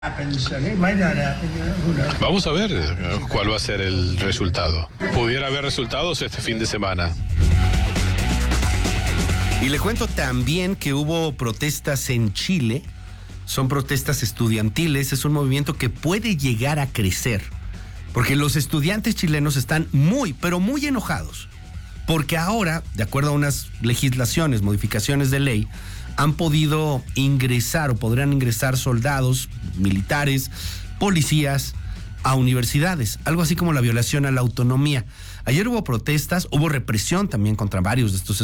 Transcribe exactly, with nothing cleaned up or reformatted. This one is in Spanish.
Vamos a ver cuál va a ser el resultado. Pudiera haber resultados este fin de semana. Y le cuento también que hubo protestas en Chile. Son protestas estudiantiles. Es un movimiento que puede llegar a crecer. Porque los estudiantes chilenos están muy, pero muy enojados. Porque ahora, de acuerdo a unas legislaciones, modificaciones de ley, han podido ingresar o podrán ingresar soldados, militares, policías a universidades, algo así como la violación a la autonomía. Ayer hubo protestas, hubo represión también contra varios de estos